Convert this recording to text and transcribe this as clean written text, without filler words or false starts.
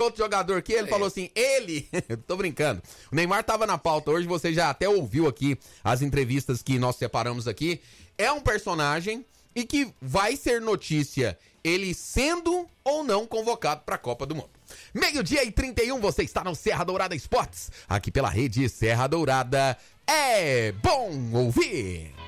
outro jogador que ele falou assim, tô brincando. O Neymar tava na pauta hoje, você já até ouviu aqui as entrevistas que nós separamos aqui. É um personagem e que vai ser notícia ele sendo ou não convocado para a Copa do Mundo. 12:31, você está no Serra Dourada Esportes, aqui pela rede Serra Dourada. É bom ouvir!